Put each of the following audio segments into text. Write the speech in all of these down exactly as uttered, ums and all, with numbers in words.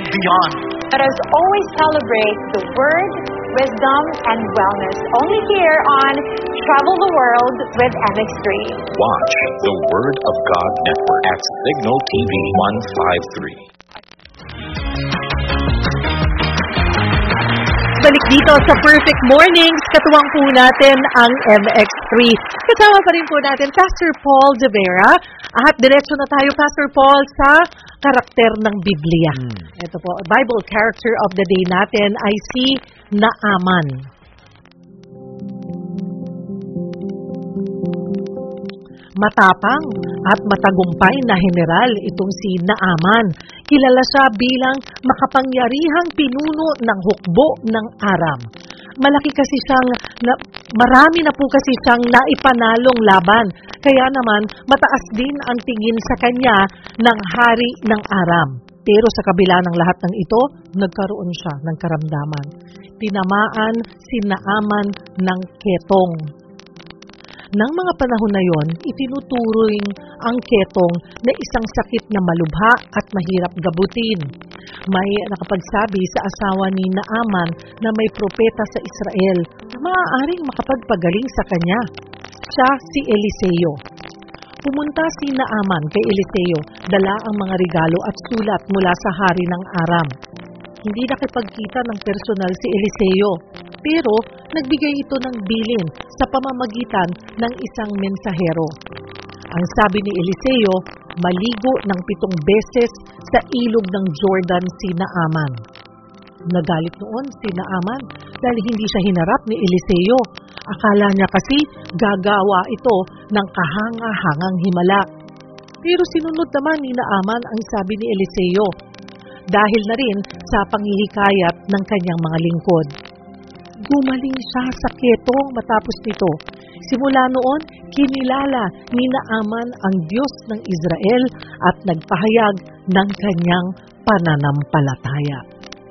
beyond. Let us always celebrate the Word, wisdom, and wellness. Only here on Travel the World with M X three. Watch the Word of God Network at Signal T V one fifty-three. Balik dito sa Perfect Mornings, katuwang po natin ang M X three. Kasama pa rin po natin Pastor Paul De Vera. At diretso na tayo, Pastor Paul, sa karakter ng Biblia. Hmm. Ito po, Bible character of the day natin ay si Naaman. Matapang at matagumpay na general itong si Naaman. Kilala siya bilang makapangyarihang pinuno ng hukbo ng Aram. Malaki kasi siyang, na, marami na po kasi siyang naipanalong laban. Kaya naman, mataas din ang tingin sa kanya ng hari ng Aram. Pero sa kabila ng lahat ng ito, nagkaroon siya ng karamdaman. Tinamaan si Naaman ng ketong. Nang mga panahon na yon, itinuturing ang ketong na isang sakit na malubha at mahirap gabutin. May nakapagsabi sa asawa ni Naaman na may propeta sa Israel na maaaring makapagpagaling sa kanya. Siya si Eliseo. Pumunta si Naaman kay Eliseo, dala ang mga regalo at sulat mula sa hari ng Aram. Hindi nakipagkita ng personal si Eliseo, pero nagbigay ito ng bilin sa pamamagitan ng isang mensahero. Ang sabi ni Eliseo, maligo ng pitong beses sa ilog ng Jordan si Naaman. Nagalit noon si Naaman dahil hindi siya hinarap ni Eliseo. Akala niya kasi gagawa ito ng kahanga-hangang himala. Pero sinunod naman ni Naaman ang sabi ni Eliseo, dahil na rin sa panghihikayat ng kanyang mga lingkod. Gumaling siya sa ketong matapos nito. Simula noon, kinilala ni Naaman ang Diyos ng Israel at nagpahayag ng kanyang pananampalataya.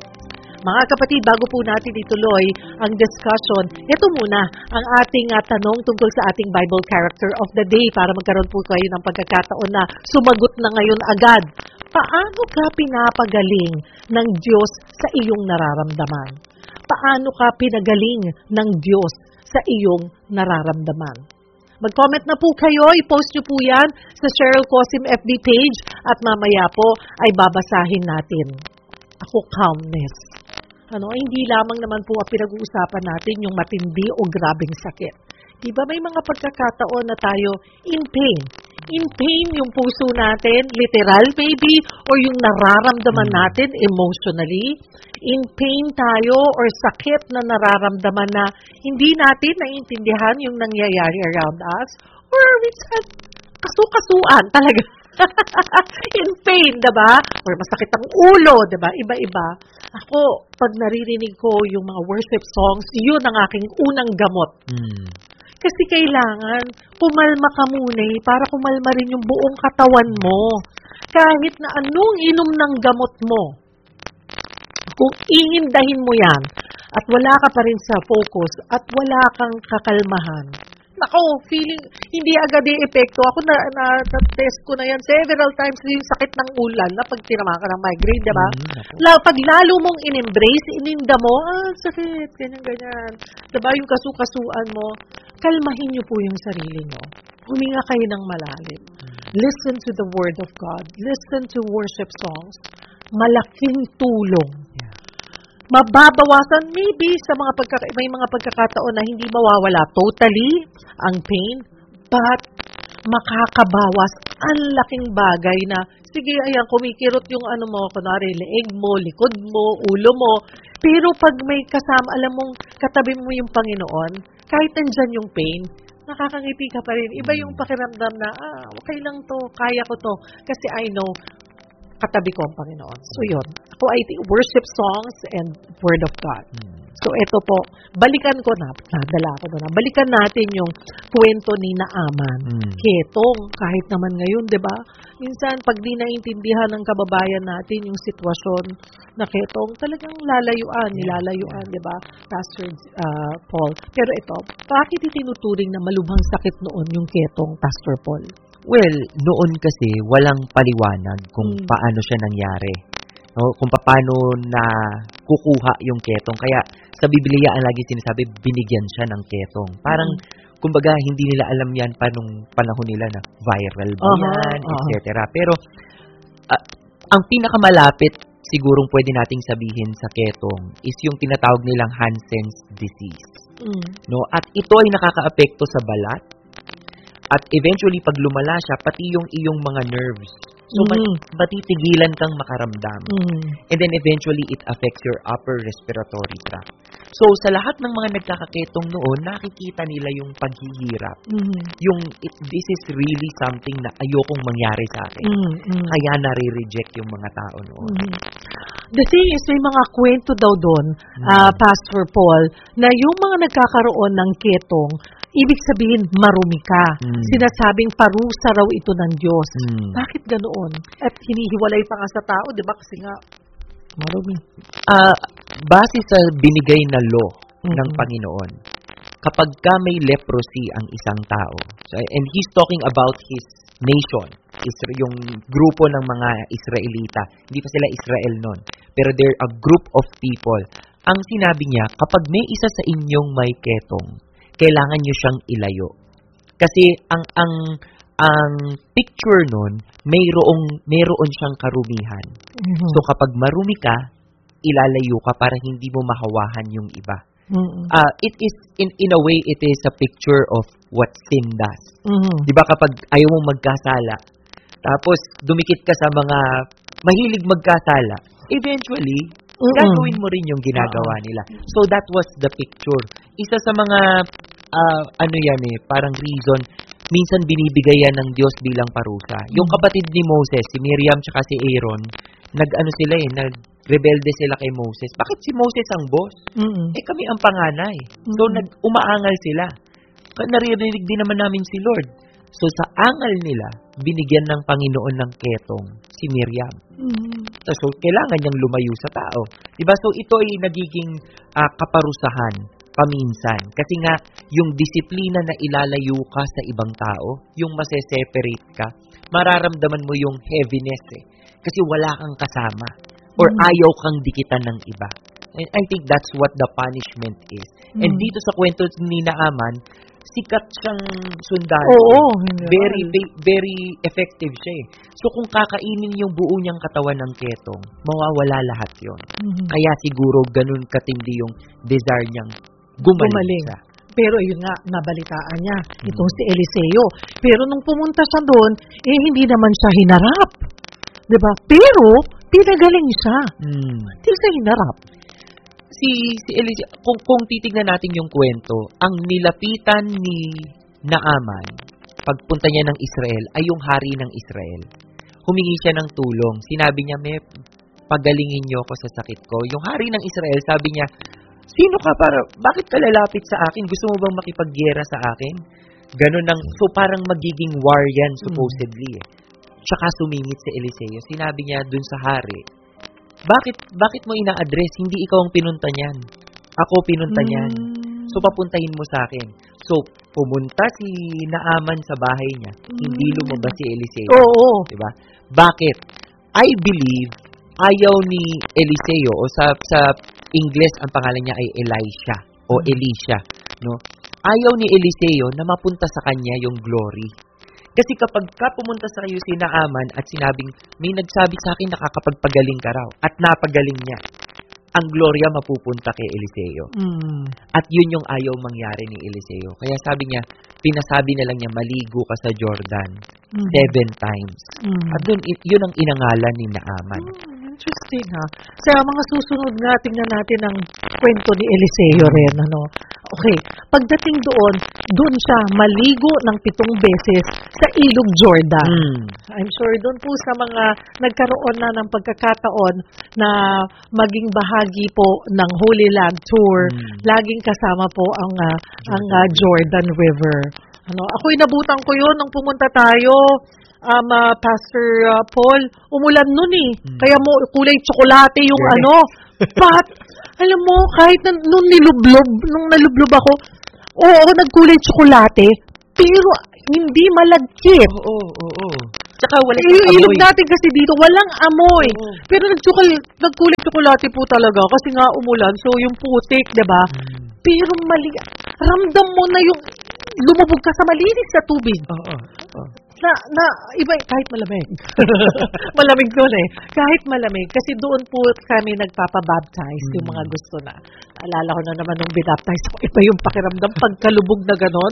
Mga kapatid, bago po natin ituloy ang discussion, ito muna ang ating uh, tanong tungkol sa ating Bible character of the day para magkaroon po kayo ng pagkakataon na sumagot na ngayon agad. Paano ka pinapagaling ng Diyos sa iyong nararamdaman? Paano ka pinagaling ng Diyos sa iyong nararamdaman? Mag-comment na po kayo, i-post nyo po yan sa Cheryl Cosim F B page at mamaya po ay babasahin natin. Ako, calmness. Ano, hindi lamang naman po ang pinag-uusapan natin yung matindi o grabing sakit. Diba may mga pagkakataon na tayo in pain. In pain yung puso natin, literal maybe, or yung nararamdaman natin emotionally. In pain tayo or sakit na nararamdaman na hindi natin naiintindihan yung nangyayari around us. Or minsan, kasu-kasuan talaga. In pain, diba? Or masakit ang ulo, diba? Iba-iba. Ako, pag naririnig ko yung mga worship songs, yun ang aking unang gamot. Mm. Kasi kailangan, kumalma ka muna eh, para kumalma rin yung buong katawan mo. Kahit na anong inom ng gamot mo, kung iindahin mo yan, at wala ka pa rin sa focus, at wala kang kakalmahan, nako, feeling, hindi agad yung epekto. Ako na, na, na-test ko na yan several times yung sakit ng ulan na pag tinama ka ng migraine, diba? Mm-hmm. La, pag lalo mong in-embrace, ininda mo, ah, sakit, ganyan-ganyan. Diba, yung kasukasuan mo, kalmahin niyo po yung sarili mo. Huminga kayo ng malalim. Listen to the Word of God. Listen to worship songs. Malaking tulong. Mababawasan maybe sa mga pagkaka- may mga pagkakataon na hindi mawawala totally ang pain, but makakabawas ang laking bagay na, sige, ayan, kumikirot yung ano mo, kunwari, leeg mo, likod mo, ulo mo, pero pag may kasama, alam mong katabi mo yung Panginoon, kahit nandyan yung pain, nakakangiti ka pa rin. Iba yung pakiramdam na, ah, okay lang to, kaya ko to, kasi I know, katabi ko ang Panginoon. So yun, ako ay worship songs and Word of God. Hmm. So ito po, balikan ko na, nadala ko na, balikan natin yung kwento ni Naaman. Hmm. Ketong, kahit naman ngayon, di ba? Minsan, pag di naintindihan ng kababayan natin yung sitwasyon na ketong, talagang lalayuan, nilalayuan, di ba? Pastor uh, Paul. Pero ito, bakit itinuturing na malubhang sakit noon yung ketong, Pastor Paul? Well, noon kasi walang paliwanag kung hmm. paano siya nangyari. no, kung paano na kukuha yung ketong. Kaya sa Biblia ang lagi sinasabi, binigyan siya ng ketong. Parang, mm. kumbaga, hindi nila alam yan pa nung panahon nila na viral ba uh-huh, yan, uh-huh. et cetera. Pero, uh, ang pinakamalapit sigurong pwede nating sabihin sa ketong is yung tinatawag nilang Hansen's disease. Mm. No? At ito ay nakakaapekto sa balat. At eventually, pag lumala siya, pati yung iyong mga nerves. So, mm. matitigilan kang makaramdam. Mm. And then eventually, it affects your upper respiratory tract. So, sa lahat ng mga nagkakaketong noon, nakikita nila yung paghihirap. Mm. Yung, it, this is really something na ayokong mangyari sa akin. Mm. Mm. Kaya nare-reject yung mga tao noon. Mm. The thing is, may mga kwento daw doon, mm. uh, Pastor Paul, na yung mga nagkakaroon ng ketong, ibig sabihin, marumi ka. Mm. Sinasabing parusa raw ito ng Diyos. Mm. Bakit ganoon? At hinihiwalay pa nga sa tao, di ba? Kasi nga, marumi. Ah, uh, base sa binigay na law mm-hmm. ng Panginoon, kapag ka may leprosy ang isang tao, and he's talking about his nation, Isra- yung grupo ng mga Israelita, hindi pa sila Israel noon, pero they're a group of people. Ang sinabi niya, kapag may isa sa inyong may ketong, kailangan nyo siyang ilayo. Kasi ang ang ang picture nun, mayroong mayroon siyang karumihan. Mm-hmm. So kapag marumi ka, ilalayo ka para hindi mo mahawahan yung iba. Mm-hmm. Uh, it is in in a way it is a picture of what sin does. Mm-hmm. 'Di ba kapag ayaw mong magkasala, tapos dumikit ka sa mga mahilig magkasala, eventually mm-hmm. gagawin mo rin yung ginagawa nila. So that was the picture. Isa sa mga uh, ano yan eh, parang reason, minsan binibigay yan ng Diyos bilang parusa. Mm-hmm. Yung kapatid ni Moses, si Miriam tsaka si Aaron, nag-ano sila eh, nag-rebelde sila kay Moses. Bakit si Moses ang boss? Mm-hmm. Eh kami ang panganay. Mm-hmm. So nag-umaangal sila. Naririnig din naman namin si Lord. So sa angal nila, binigyan ng Panginoon ng ketong si Miriam. Mm-hmm. So kailangan niyang lumayo sa tao. Diba? So ito ay nagiging uh, kaparusahan paminsan. Kasi nga, yung disiplina na ilalayo ka sa ibang tao, yung mase-separate ka, mararamdaman mo yung heaviness eh. Kasi wala kang kasama. Or mm. ayaw kang dikitan ng iba. And I think that's what the punishment is. Mm. And dito sa kwento ni Naaman, sikat siyang sundalo. Oo. Very, very effective siya eh. So kung kakainin yung buo niyang katawan ng ketong, mawawala lahat yon. Mm-hmm. Kaya siguro ganun katindi yung desire niyang gumaling. gumaling. Pero yun nga, nabalitaan niya, itong si Eliseo. Pero nung pumunta siya doon, eh hindi naman siya hinarap. Diba? Pero, pinagaling siya. Hmm. Hindi siya hinarap. Si, si Eliseo, kung, kung titignan natin yung kwento, ang nilapitan ni Naaman, pagpunta niya ng Israel, ay yung hari ng Israel. Humingi siya ng tulong. Sinabi niya, may pagalingin niyo ako sa sakit ko. Yung hari ng Israel, sabi niya, sino ka para, bakit ka lalapit sa akin? Gusto mo bang makipaggera sa akin? Ganun nang, so parang magiging war yan, supposedly. Eh. Tsaka sumingit si Eliseo. Sinabi niya dun sa hari, bakit, bakit mo ina-address? Hindi ikaw ang pinunta niyan. Ako pinunta niyan. So papuntahin mo sa akin. So, pumunta si Naaman sa bahay niya. Hindi lumabas si Eliseo. Oo. Diba? Bakit? I believe, ayaw ni Eliseo, o sa, sa English, ang pangalan niya ay Elisha o Elisha, no? Ayaw ni Eliseo na mapunta sa kanya yung glory. Kasi kapag ka pumunta sa kayo si Naaman at sinabing, may nagsabi sa akin nakakapagpagaling ka raw, at napagaling niya, ang gloria mapupunta kay Eliseo. Mm. At yun yung ayaw mangyari ni Eliseo. Kaya sabi niya, pinasabi na lang niya, maligo ka sa Jordan mm. seven times. Mm. At dun, yun ang inangalan ni Naaman. Mm. Interesting, ha? Sa mga susunod nga, tingnan natin ang kwento ni Eliseo rin, ano? Okay, pagdating doon, doon siya maligo ng pitong beses sa ilog Jordan. Mm. I'm sure doon po sa mga nagkaroon na ng pagkakataon na maging bahagi po ng Holy Land Tour, mm. laging kasama po ang uh, ang uh, Jordan River. Ano, ako'y nabutan ko 'yon nung pumunta tayo. Um, uh, Pastor uh, Paul, umulan nun eh. Hmm. Kaya mo, kulay tsokolate yung yeah. ano. But, alam mo, kahit na, nung nilublob, nung nalublob ako, oo, nagkulay tsokolate, pero hindi malagkit. Oo, oo, oo. Tsaka wala Eh, yung siyang ilog amoy. natin kasi dito, walang amoy. Oo. Pero nagtsukal, nagkulay tsokolate po talaga kasi nga umulan. So, yung putik, di ba? Mm. Pero mali, ramdam mo na yung lumubog ka sa malinis na tubig. Oo. Oo. Na, na, iba, kahit malamig. Malamig doon eh. Kahit malamig. Kasi doon po kami nagpapabaptize, Mm. yung mga gusto na. Alala ko na naman nung binaptize ko, iba yung pakiramdam pagkalubog na ganon.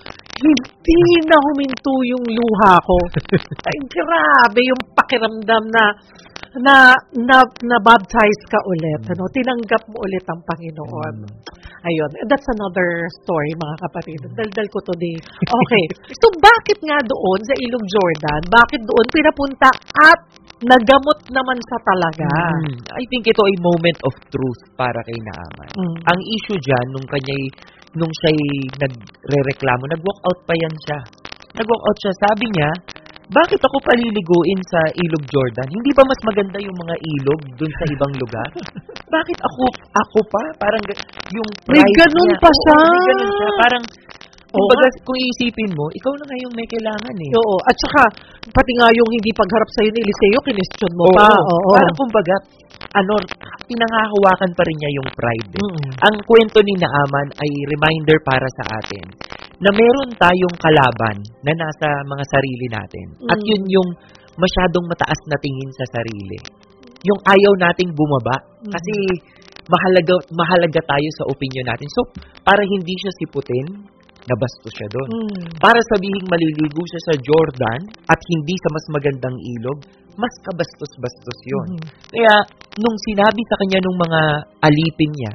Hindi na huminto yung luha ko. Ay, grabe yung pakiramdam na na na, na baptize ka ulit. Ano, tinanggap mo ulit ang Panginoon. Ayun, that's another story mga kapatid. Daldal ko today. Okay. So bakit nga doon sa Ilog Jordan, bakit doon pinapunta at nagamot naman sa talaga? Mm. I think ito ay moment of truth para kay Naaman. Mm. Ang issue dyan, nung kanya'y, nung siya'y nagre-reklamo, nag-walk out pa yan siya. Nag-walk out siya. Sabi niya, bakit ako paliliguin sa Ilog Jordan? Hindi ba mas maganda yung mga ilog dun sa ibang lugar? Bakit ako ako pa? Parang ga- yung May pride ganun niya. pa Oo, siya. may ganun siya. Parang, Oo kumbaga, nga. kung iisipin mo, ikaw na nga yung may kailangan eh. Oo. At saka, pati nga yung hindi pagharap sa'yo ni Eliseo, kinestyon mo Oo, pa. Oo. Parang kumbaga, ano, pinangahawakan pa rin niya yung pride. Eh. Mm. Ang kwento ni Naaman ay reminder para sa atin na meron tayong kalaban na nasa mga sarili natin. At Mm. yun yung masyadong mataas na tingin sa sarili. Yung ayaw nating bumaba kasi mahalaga mahalaga tayo sa opinion natin. So, para hindi siya siputin, nabastos siya doon. Mm. Para sabihing maliligo siya sa Jordan at hindi sa mas magandang ilog, mas kabastos-bastos yun. Mhm. Kaya, nung sinabi sa kanya nung mga alipin niya,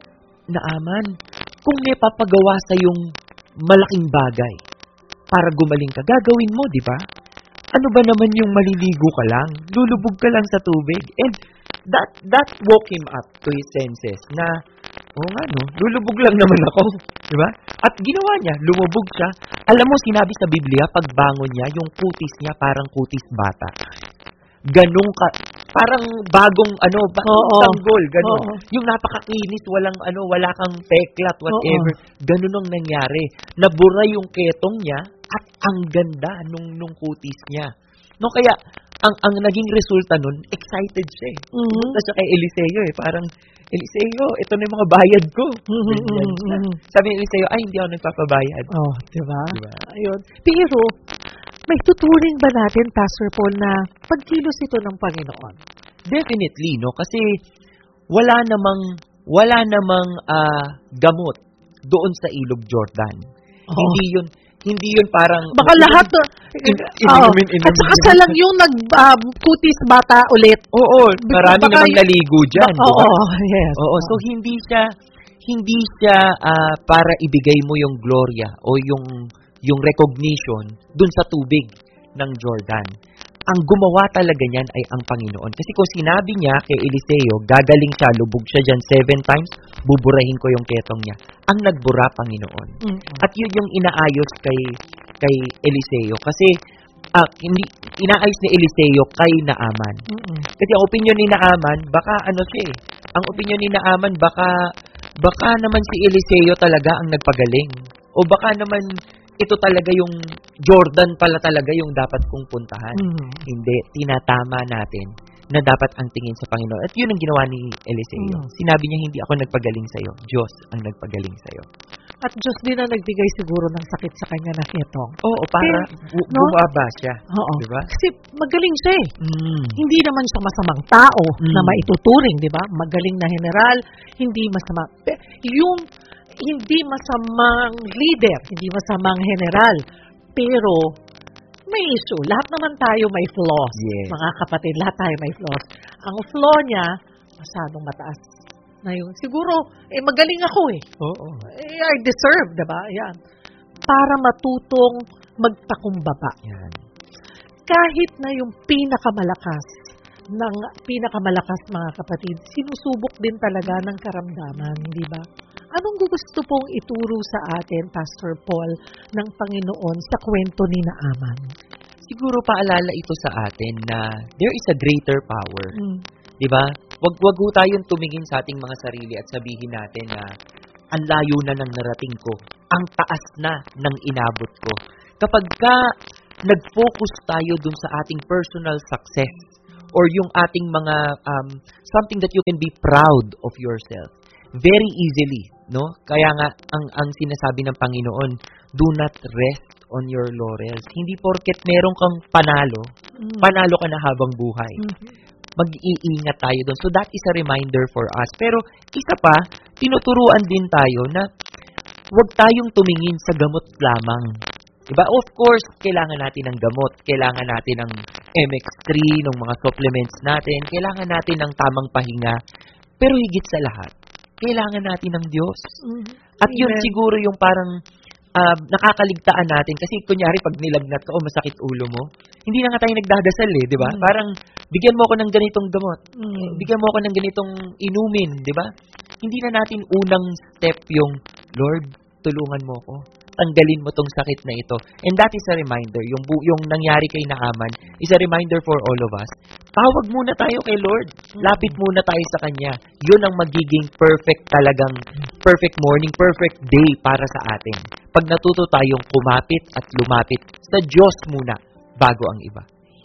Naaman, kung may papagawa sa yung malaking bagay para gumaling ka, gagawin mo, di ba? Ano ba naman yung maliligo ka lang? Lulubog ka lang sa tubig. And that that woke him up to his senses na, oo nga no, lulubog lang naman ako. Di ba? At ginawa niya, lumubog siya. Alam mo, sinabi sa Biblia, pagbangon niya, yung kutis niya parang kutis bata. Ganong ka, parang bagong ano, bagong Oo. tanggol, ganon. Oo. Yung napakakinis, walang ano, wala kang peklat, whatever. Oo. Ganon ang nangyari. Nabura yung ketong niya at ang ganda nung nung kutis niya. No, kaya ang ang naging resulta nun, excited siya eh. Mhm. Pumunta siya kay Eliseo eh, parang Eliseo, ito na yung mga bayad ko. Mhm, Ganyan mhm, siya. mhm. Sabi ni Eliseo, ay hindi ako nagpapabayad. Oh, di ba? Diba? Ayun. Pero, may tuturing ba natin, Pastor Paul, na pagkilos ito ng Panginoon? Definitely, no? Kasi wala namang wala namang ah, gamot doon sa Ilog Jordan. Oo. Hindi yun hindi yun parang Baka lahat, na, In- Oo. inumin, inumin. At saka siya lang yung nag-kutis bata ulit. Oo, marami Baka namang y- naligo diyan, Oo, di ba? yes. Oo, so hindi siya hindi siya ah, para ibigay mo yung gloria o yung yung recognition dun sa tubig ng Jordan. Ang gumawa talaga niyan ay ang Panginoon. Kasi kung sinabi niya kay Eliseo, gagaling siya, lubog siya dyan seven times, buburahin ko yung ketong niya. Ang nagbura, Panginoon. Mm. At yun yung inaayos kay kay Eliseo. Kasi ah, hindi, inaayos ni Eliseo kay Naaman. Mm-mm. Kasi ang opinion ni Naaman, baka ano siya eh. Ang opinion ni Naaman, baka, baka naman si Eliseo talaga ang nagpagaling. O baka naman ito talaga yung Jordan pala talaga yung dapat kong puntahan. Mm. Hindi, tinatama natin na dapat ang tingin sa Panginoon. At yun ang ginawa ni Eliseo. Mm. Sinabi niya, hindi ako nagpagaling sa'yo. Diyos ang nagpagaling sa'yo. At Diyos din ang nagbigay siguro ng sakit sa kanya na ketong. Oo, para bu- no? bumaba siya. Oo. Diba? Kasi magaling siya eh. Mm. Hindi naman siya masamang tao Mm. na maituturing, di ba? Magaling na general, hindi masama. Pe- Yung hindi masamang leader, hindi masamang general, pero may issue. Lahat naman tayo may flaws. Yes. Mga kapatid, lahat tayo may flaws. Ang flaw niya, masyadong mataas na yun. Siguro, eh magaling ako eh. Oo. Eh, I deserve, di ba? Yan. Para matutong magpakumbaba. Yan. Kahit na yung pinakamalakas ng pinakamalakas mga kapatid, sinusubok din talaga ng karamdaman, di ba? Anong gusto pong ituro sa atin, Pastor Paul, ng Panginoon sa kwento ni Naaman? Siguro paalala ito sa atin na there is a greater power. Mm. 'Di ba? Wag wag ho tayong tumingin sa ating mga sarili at sabihin natin na ang layo na ng narating ko, ang taas na ng inabot ko. Kapag ka nag-focus tayo dun sa ating personal success or yung ating mga um, something that you can be proud of yourself very easily, no? Kaya nga ang ang sinasabi ng Panginoon, do not rest on your laurels. Hindi porket meron kang panalo, mm. panalo ka na habang buhay. Mm-hmm. Mag-iingat tayo doon. So that is a reminder for us. Pero isa pa, tinuturuan din tayo na huwag tayong tumingin sa gamot lamang. Diba? Of course, kailangan natin ng gamot, kailangan natin ng M X three, ng mga supplements natin, kailangan natin ng tamang pahinga. Pero higit sa lahat, kailangan natin ng Diyos. Mm-hmm. At yun Amen. Siguro yung parang uh, nakakaligtaan natin. Kasi kunyari, pag nilagnat ka o masakit ulo mo, hindi na nga tayo nagdadasal eh, di ba? Mm-hmm. Parang, bigyan mo ako ng ganitong gamot. Mm-hmm. Bigyan mo ako ng ganitong inumin, di ba? Hindi na natin unang step yung, Lord, tulungan mo ako. Tanggalin mo tong sakit na ito. And that is a reminder. Yung, yung nangyari kay Naaman is a reminder for all of us. Tawag muna tayo kay Lord. Lapit muna tayo sa Kanya. Yun ang magiging perfect talagang, perfect morning, perfect day para sa atin. Pag natuto tayong kumapit at lumapit sa Diyos muna bago ang iba.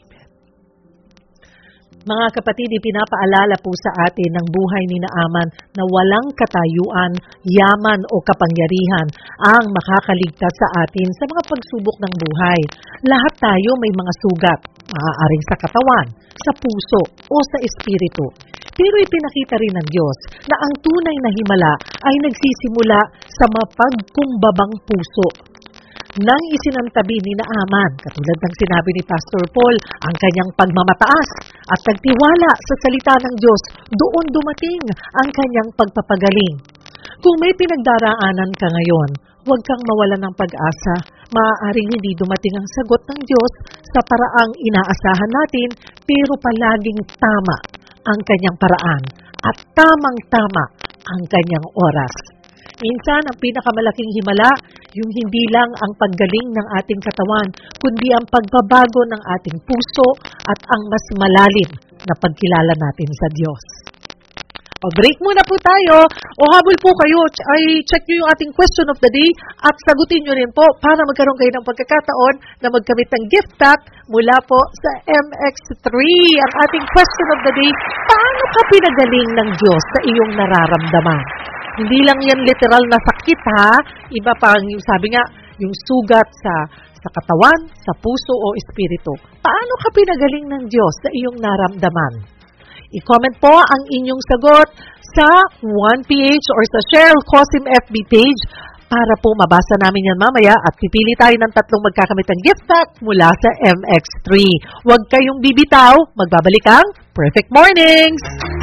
Mga kapatid, ipinapaalala po sa atin ng buhay ni Naaman na walang katayuan, yaman o kapangyarihan ang makakaligtas sa atin sa mga pagsubok ng buhay. Lahat tayo may mga sugat, maaaring sa katawan, sa puso o sa espiritu. Pero ipinakita rin ng Diyos na ang tunay na himala ay nagsisimula sa mapagkumbabang puso. Nang isinantabi ni Naaman, katulad ng sinabi ni Pastor Paul, ang kanyang pagmamataas at pagtiwala sa salita ng Diyos, doon dumating ang kanyang pagpapagaling. Kung may pinagdaraanan ka ngayon, huwag kang mawalan ng pag-asa. Maaaring hindi dumating ang sagot ng Diyos sa paraang inaasahan natin, pero palaging tama ang kanyang paraan at tamang-tama ang kanyang oras. Minsan, ang pinakamalaking himala, yung hindi lang ang paggaling ng ating katawan, kundi ang pagbabago ng ating puso at ang mas malalim na pagkilala natin sa Diyos. O break muna po tayo, o habol po kayo, ay check nyo yung ating question of the day at sagutin nyo rin po para magkaroon kayo ng pagkakataon na magkamit ng gift pack mula po sa M X three. Ang ating question of the day, paano ka pinagaling ng Diyos sa iyong nararamdaman? Hindi lang yan literal na sakit ha, iba pang yung sabi nga, yung sugat sa sa katawan, sa puso o espiritu. Paano ka pinagaling ng Diyos sa iyong naramdaman? I-comment po ang inyong sagot sa one P H or sa Cheryl Cosim F B page para po mabasa namin yan mamaya at pipili tayo ng tatlong magkakamit ng gift pack mula sa M X three. Huwag kayong bibitaw, magbabalik ang Perfect Mornings!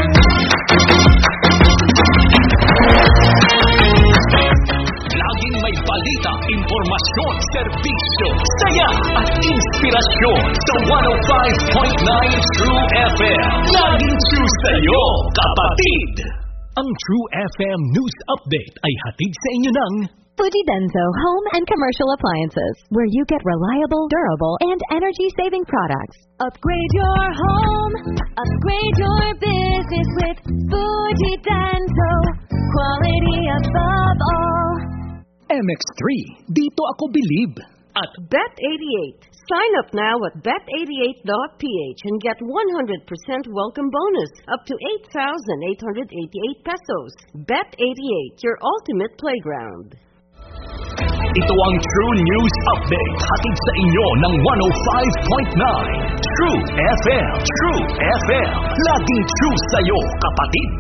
Laging may balita, impormasyon, serbisyo, saya at inspirasyon sa one oh five point nine True F M. Laging true sa'yo, kapatid! Ang True F M News Update ay hatid sa inyo ng Fujidenso Home and Commercial Appliances, where you get reliable, durable, and energy-saving products. Upgrade your home, upgrade your business with Fujidenso. Quality above all. M X three, dito ako believe. At Bet eighty-eight. Sign up now at bet eighty-eight dot p h and get one hundred percent welcome bonus up to eight thousand eight hundred eighty-eight pesos. Bet eighty-eight, your ultimate playground. Ito ang True News Update, hatid sa inyo ng one oh five point nine True F M. True F M, laging true sa'yo, kapatid.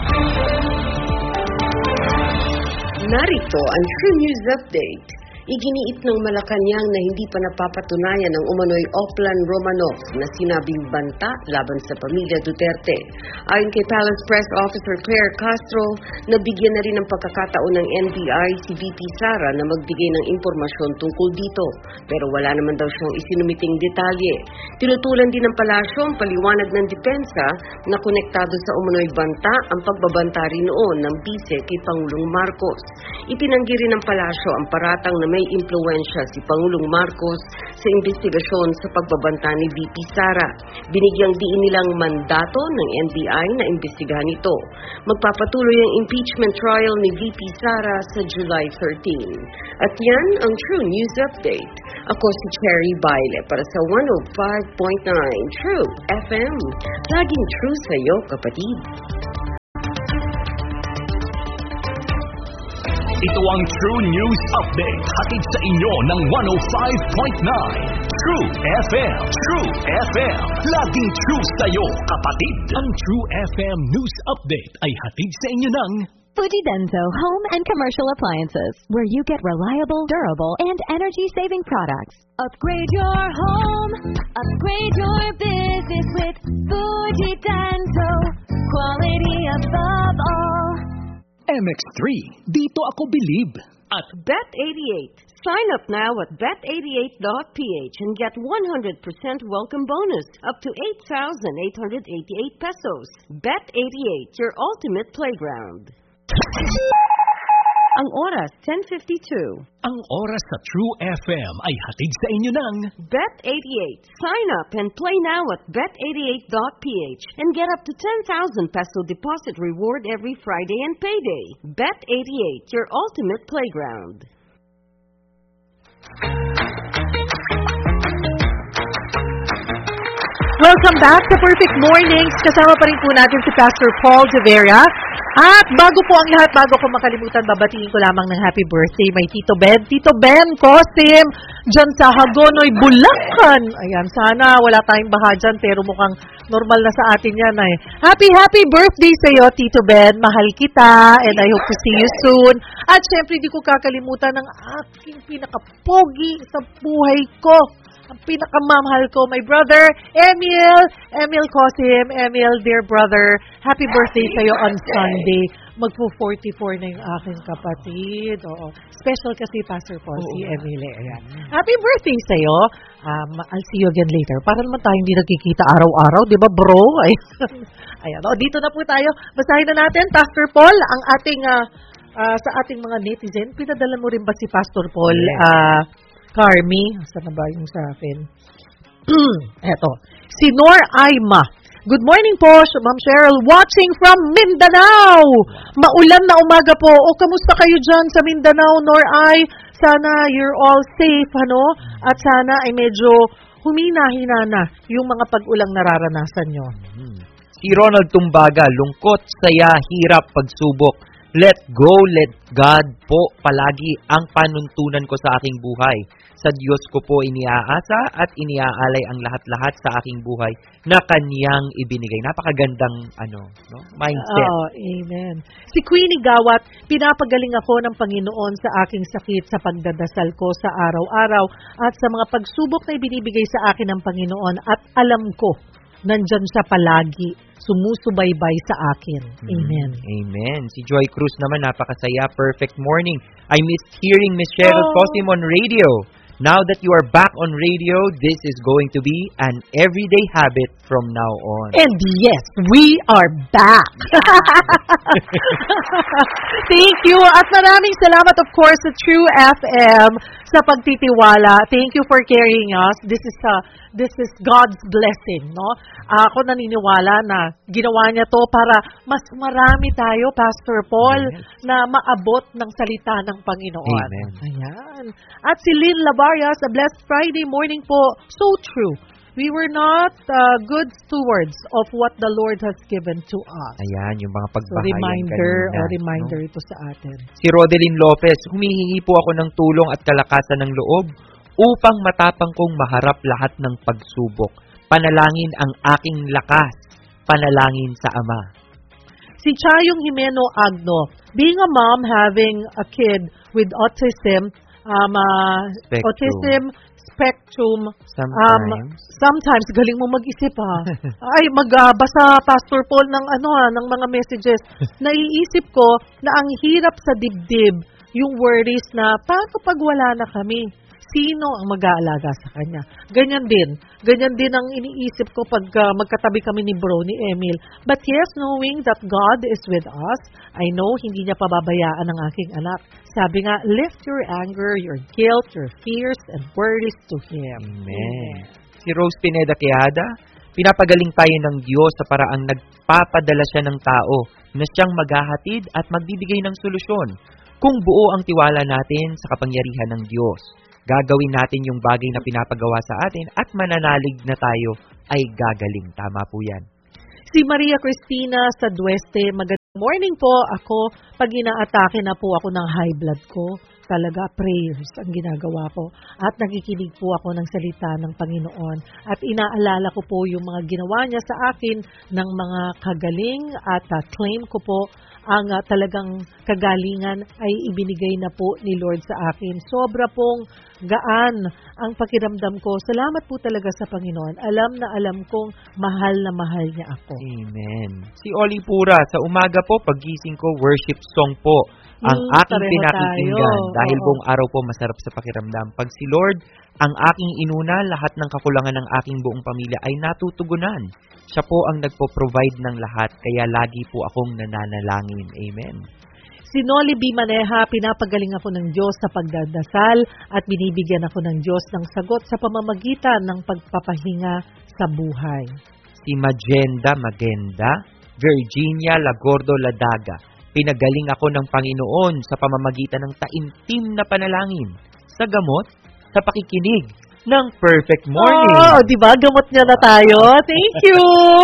Narito ang True News Update. Iginiit ng Malacanang na hindi pa napapatunayan ng umano'y Oplan Romanov na sinabing banta laban sa pamilya Duterte. Ayon kay Palace Press Officer Claire Castro, nabigyan na rin ng pagkakataon ng N B I si V P Sara na magbigay ng impormasyon tungkol dito. Pero wala naman daw siyang isinumiting detalye. Tinutulan din ng palasyo ang paliwanag ng depensa na konektado sa umano'y banta ang pagbabanta rin noon ng bise kay Pangulong Marcos. Itinanggi rin ng palasyo ang paratang na may impluwensya si Pangulong Marcos sa investigasyon sa pagbabanta ni V P Sara. Binigyang diin nilang mandato ng N B I na imbestigahan ito. Magpapatuloy ang impeachment trial ni V P Sara sa July thirteenth. At yan ang True News Update. Ako si Cherry Baile para sa one oh five point nine True F M. Laging true sa'yo, kapatid. Ito ang True News Update, hatid sa inyo ng one oh five point nine True F M. True F M, laging true sa'yo, kapatid. Ang True F M News Update ay hatid sa inyo ng Fujidenso Home and Commercial Appliances, where you get reliable, durable, and energy-saving products. Upgrade your home, upgrade your business with Fujidenso. Quality above all. M X three, dito ako believe. At Bet eighty-eight. Sign up now at bet eighty-eight dot p h and get one hundred percent welcome bonus up to eight thousand eight hundred eighty-eight pesos. Bet eighty-eight, your ultimate playground. Ang oras, ten fifty-two. Ang oras sa True F M ay hatid sa inyo ng Bet eighty-eight. Sign up and play now at bet eighty-eight dot p h and get up to ten thousand peso deposit reward every Friday and payday. Bet eighty-eight, your ultimate playground. Welcome back to Perfect Mornings. Kasama pa rin po natin si Pastor Paul de Vera. At bago po ang lahat, bago ko makalimutan, babatiin ko lamang ng happy birthday may Tito Ben. Tito Ben Cosim, dyan sa Hagonoy, Bulacan. Ayan, sana wala tayong baha dyan, pero mukhang normal na sa atin yan. Ay. Happy, happy birthday sa iyo, Tito Ben. Mahal kita, and I hope to see you soon. At syempre, di ko kakalimutan ng aking pinakapogi sa buhay ko. Ang pinakamamahal ko, my brother, Emil. Emil Cosim, Emil, dear brother, happy birthday sa'yo on Sunday. Magpo forty-four na yung aking kapatid. Oo. Special kasi, Pastor Paul, oh, si Emil. Ayan. Happy birthday sa'yo. Um, I'll see you again later. Para naman tayo hindi nagkikita araw-araw, di ba, bro? Ayan. Ayan. O, dito na po tayo. Basahin na natin, Pastor Paul, ang ating, uh, uh, sa ating mga netizen. Pinadala mo rin ba si Pastor Paul, ah, uh, Carmi, saan na ba yung sa akin? Eto. Si Nor Aima. Good morning po, Ma'am Cheryl. Watching from Mindanao. Maulan na umaga po. O, kamusta kayo dyan sa Mindanao, Nor Ay? Sana you're all safe, ano? At sana ay medyo humina-hina na yung mga pag-ulang nararanasan nyo. Si Ronald Tumbaga, lungkot, saya, hirap, pagsubok. Let go, let God po palagi ang panuntunan ko sa aking buhay. Sa Diyos ko po iniaasa at iniaalay ang lahat-lahat sa aking buhay na Kanyang ibinigay. Napakagandang ano, no? Mindset. Oh, amen. Si Queenie Gawat, pinapagaling ako ng Panginoon sa aking sakit sa pagdadasal ko sa araw-araw at sa mga pagsubok na ibinibigay sa akin ng Panginoon at alam ko, nandyan siya palagi, sumusubaybay sa akin. Amen. Mm, amen. Si Joy Cruz naman, napakasaya. Perfect morning. I missed hearing Miss Cheryl oh. Cosim on radio. Now that you are back on radio, this is going to be an everyday habit from now on. And yes, we are back. Thank you. At maraming salamat, of course, sa True F M sa pagtitiwala. Thank you for carrying us. This is a, this is God's blessing, no? Ako naniniwala na ginawa niya to para mas marami tayo, Pastor Paul, Amen. Na maabot ng salita ng Panginoon. Amen. Ayan. At si Lynn Labarias, a blessed Friday morning po. So true. We were not uh, good stewards of what the Lord has given to us. Ayan, yung mga So pagbahayan reminder, kanina. o reminder no? ito sa atin. Si Rodeline Lopez, humihingi po ako ng tulong at kalakasan ng loob upang matapang kong maharap lahat ng pagsubok. Panalangin ang aking lakas. Panalangin sa Ama. Si Chayong Jimeno Agno, being a mom having a kid with autism, um, uh, Spectrum. autism spectrum, Sometimes. um, sometimes, galing mo mag-isip ha. Ay, magbasa, uh, Pastor Paul, ng, ano, ha, ng mga messages. Naiisip ko na ang hirap sa dibdib, yung worries na, paano pag wala na kami? Sino ang mag-aalaga sa kanya? Ganyan din. Ganyan din ang iniisip ko pag uh, magkatabi kami ni bro, ni Emil. But yes, knowing that God is with us, I know hindi niya pababayaan ang aking anak. Sabi nga, lift your anger, your guilt, your fears, and worries to Him. Amen. Si Rose Pineda Quejada, pinapagaling tayo ng Diyos sa paraang nagpapadala siya ng tao na siyang maghahatid at magbibigay ng solusyon. Kung buo ang tiwala natin sa kapangyarihan ng Diyos, gagawin natin yung bagay na pinapagawa sa atin at mananalig na tayo ay gagaling. Tama po yan. Si Maria Cristina sa Dueste, magandang morning po. Ako, pag inaatake na po ako ng high blood ko, talaga prayers ang ginagawa ko. At nakikinig po ako ng salita ng Panginoon. At inaalala ko po yung mga ginawa niya sa akin ng mga kagaling at uh, claim ko po ang uh, talagang kagalingan ay ibinigay na po ni Lord sa akin. Sobra pong gaan ang pakiramdam ko. Salamat po talaga sa Panginoon. Alam na alam kong mahal na mahal niya ako. Amen. Si Oli Pura, sa umaga po, pagising ko, worship song po ang Hmm, aking pareho pinakikinggan. tayo. Dahil Oo. buong araw po masarap sa pakiramdam. Pag si Lord ang aking inuna, lahat ng kakulangan ng aking buong pamilya ay natutugunan. Siya po ang nagpo-provide ng lahat, kaya lagi po akong nananalangin. Amen. Si Noli B. Maneha, pinapagaling ako ng Diyos sa pagdadasal at binibigyan ako ng Diyos ng sagot sa pamamagitan ng pagpapahinga sa buhay. Si Magenda Magenda, Virginia Lagordo Ladaga, pinagaling ako ng Panginoon sa pamamagitan ng taimtim na panalangin, sa gamot, sa pakikinig ng Perfect Morning. Oh, di ba? Gamot niya na tayo. Thank you.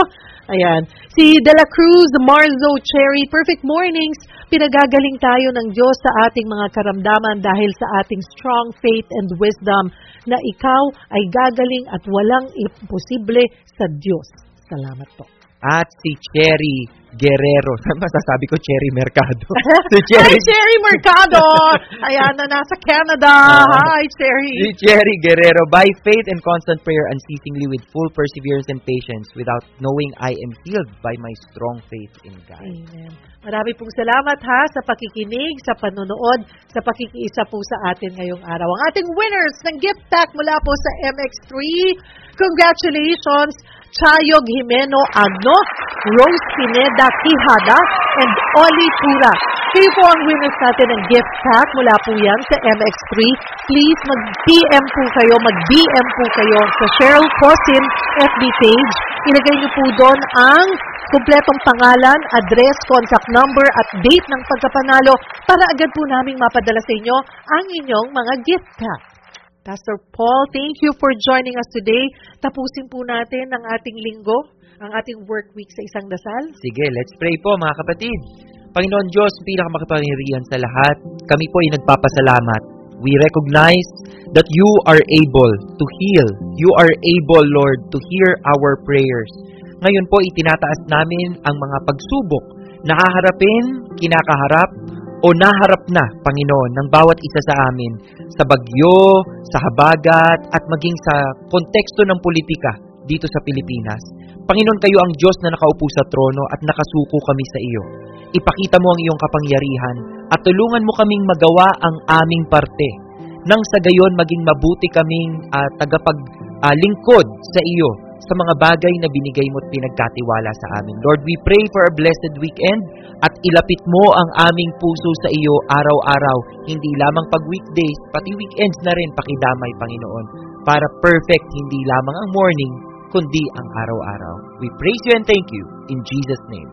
Ayan. Si De La Cruz, Marzo Cherry, Perfect Mornings. Pinagagaling tayo ng Diyos sa ating mga karamdaman dahil sa ating strong faith and wisdom na ikaw ay gagaling at walang imposible sa Diyos. Salamat po. At si Cherry Guerrero. Masasabi ko Cherry Mercado. Si Hi, Cherry Mercado! Ayan na, nasa Canada. Hi, Cherry. Si Cherry Guerrero, by faith and constant prayer unceasingly with full perseverance and patience, without knowing I am healed by my strong faith in God. Amen. Marami pong salamat ha sa pakikinig, sa panonood, sa pakikiisa po sa atin ngayong araw. Ang ating winners ng gift pack mula po sa M X three. Congratulations, Chayog Jimeno Agno, Rose Pineda Quijada, and Oli Pura. Kayo po ang winners natin ng gift pack mula po yan sa M X three. Please mag-P M po kayo, mag-B M po kayo sa Cheryl Cosin F B page. Ilagay niyo po doon ang kumpletong pangalan, address, contact number, at date ng pagkapanalo para agad po naming mapadala sa inyo ang inyong mga gift pack. Pastor Paul, thank you for joining us today. Tapusin po natin ang ating linggo, ang ating work week sa isang dasal. Sige, let's pray po mga kapatid. Panginoon Diyos, pinakamakapangyarihan sa lahat, kami po ay nagpapasalamat. We recognize that you are able to heal. You are able, Lord, to hear our prayers. Ngayon po, itinataas namin ang mga pagsubok na haharapin, kinakaharap, o naharap na, Panginoon, ng bawat isa sa amin sa bagyo, sa habagat, at maging sa konteksto ng politika dito sa Pilipinas. Panginoon, kayo ang Diyos na nakaupo sa trono at nakasuko kami sa iyo. Ipakita mo ang iyong kapangyarihan at tulungan mo kaming magawa ang aming parte. Nang sa gayon, maging mabuti kaming uh, tagapaglingkod uh, sa iyo sa mga bagay na binigay mo at pinagkatiwala sa amin. Lord, we pray for a blessed weekend at ilapit mo ang aming puso sa iyo araw-araw. Hindi lamang pag weekdays, pati weekends na rin pakidamay, Panginoon, para perfect hindi lamang ang morning, kundi ang araw-araw. We praise you and thank you in Jesus' name.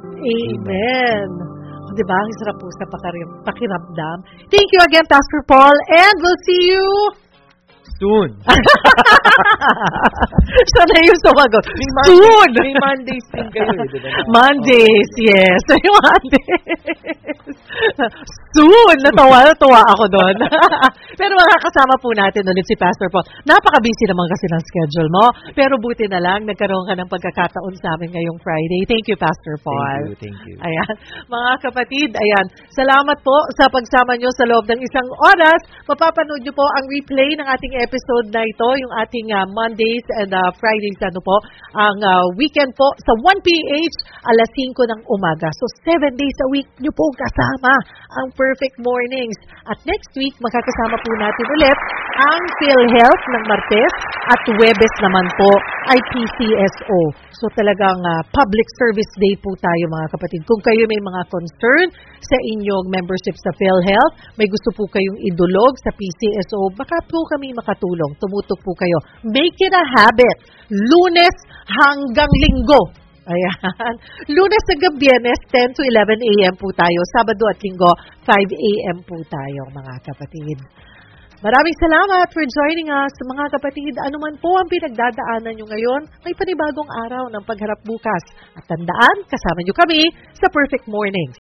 Amen. O, diba? Ang sarap po sa pakiram- pakiramdam. Thank you again, Pastor Paul, and we'll see you soon. Siya na yung sumagot. May Soon! May Mondays din kayo. Eh, diba? Mondays, yes. May Mondays. Soon! Natawa, natawa ako doon. Pero makakasama po natin ulit si Pastor Paul. Napaka-busy naman kasi ng schedule mo. Pero buti na lang, nagkaroon ka ng pagkakataon sa amin ngayong Friday. Thank you, Pastor Paul. Thank you, thank you. Ayan. Mga kapatid, ayan. Salamat po sa pagsama nyo sa loob ng isang oras. Mapapanood nyo po ang replay ng ating episode na ito, yung ating uh, Mondays and uh, Fridays, ano po, ang uh, weekend po sa one p h alas singko ng umaga. So, seven days a week nyo po kasama ang Perfect Mornings. At next week, makakasama po natin ulit ang PhilHealth ng Martes at Huwebes naman po ay P C S O. So talagang uh, public service day po tayo mga kapatid. Kung kayo may mga concern sa inyong membership sa PhilHealth, may gusto po kayong idulog sa P C S O, baka po kami makatulong. Tumutok po kayo. Make it a habit. Lunes hanggang Linggo. Ayan. Lunes hanggang Biyernes, ten to eleven a.m. po tayo. Sabado at Linggo, five a.m. po tayo, mga kapatid. Maraming salamat for joining us, mga kapatid. Ano man po ang pinagdadaanan nyo ngayon, may panibagong araw ng pagharap bukas. At tandaan, kasama nyo kami sa Perfect Mornings.